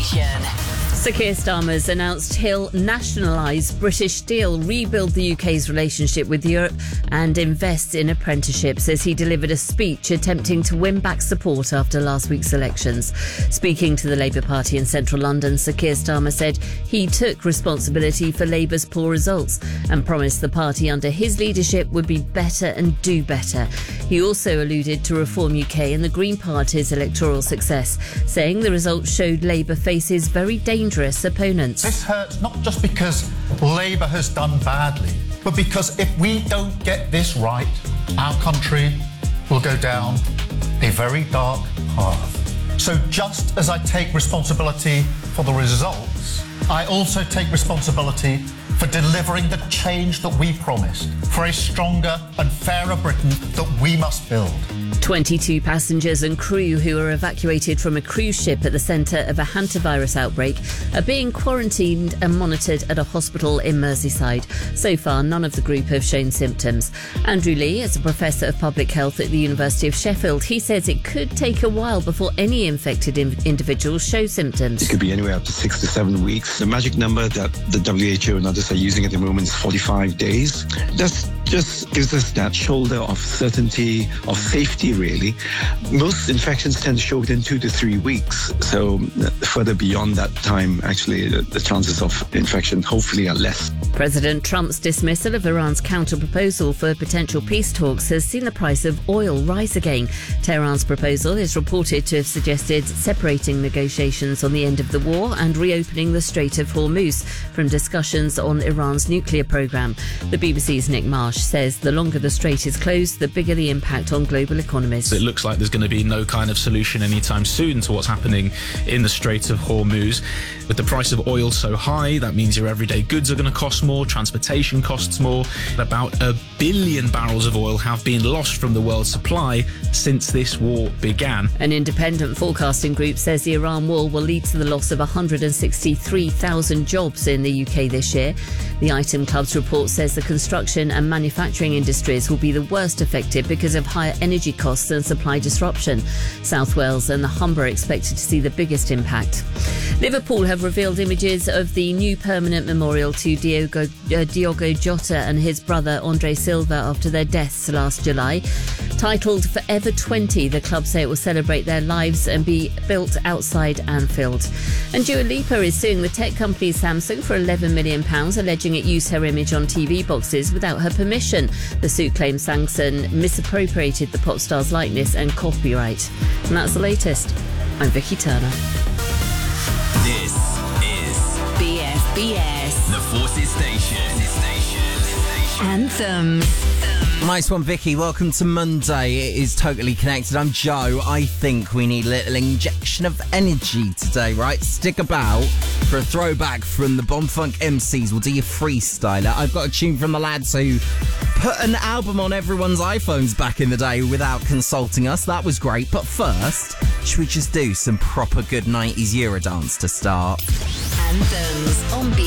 station. Sir Keir Starmer's announced he'll nationalise British Steel, rebuild the UK's relationship with Europe and invest in apprenticeships as he delivered a speech attempting to win back support after last week's elections. Speaking to the Labour Party in central London, Sir Keir Starmer said he took responsibility for Labour's poor results and promised the party under his leadership would be better and do better. He also alluded to Reform UK and the Green Party's electoral success, saying the results showed Labour faces very dangerous opponents. This hurts not just because Labour has done badly, but because if we don't get this right, our country will go down a very dark path. So just as I take responsibility for the results, I also take responsibility for delivering the change that we promised, for a stronger and fairer Britain that we must build. 22 passengers and crew who were evacuated from a cruise ship at the centre of a hantavirus outbreak are being quarantined and monitored at a hospital in Merseyside. So far, none of the group have shown symptoms. Andrew Lee is a professor of public health at the University of Sheffield. He says it could take a while before any infected individuals show symptoms. It could be anywhere up to 6 to 7 weeks. The magic number that the WHO and others are using at the moment is 45 days. That just gives us that shoulder of certainty, of safety, really. Most infections tend to show within 2 to 3 weeks. So further beyond that time, actually, the chances of infection hopefully are less. President Trump's dismissal of Iran's counter-proposal for potential peace talks has seen the price of oil rise again. Tehran's proposal is reported to have suggested separating negotiations on the end of the war and reopening the Strait of Hormuz from discussions on Iran's nuclear programme. The BBC's Nick Marsh says the longer the strait is closed, the bigger the impact on global economies. It looks like there's going to be no kind of solution anytime soon to what's happening in the Strait of Hormuz. With the price of oil so high, that means your everyday goods are going to cost more, transportation costs more. About 1 billion barrels of oil have been lost from the world's supply since this war began. An independent forecasting group says the Iran war will lead to the loss of 163,000 jobs in the UK this year. The Item Club's report says the construction and manufacturing industries will be the worst affected because of higher energy costs and supply disruption. South Wales and the Humber are expected to see the biggest impact. Liverpool have revealed images of the new permanent memorial to Diogo Jota and his brother Andre Silva after their deaths last July. Titled Forever 20, the club say it will celebrate their lives and be built outside Anfield. And Dua Lipa is suing the tech company Samsung for £11 million, alleging it used her image on TV boxes without her permission. The suit claims Samsung misappropriated the pop star's likeness and copyright. And that's the latest. I'm Vicky Turner. This is BFBS, the Forces Station. Anthems. Nice one, Vicky. Welcome to Monday. It is Totally Connected. I'm Joe. I think we need a little injection of energy today, right? Stick about for a throwback from the Bomb Funk MCs. We'll do your freestyler. I've got a tune from the lads who put an album on everyone's iPhones back in the day without consulting us. That was great. But first, should we just do some proper good 90s Eurodance to start? Anthems on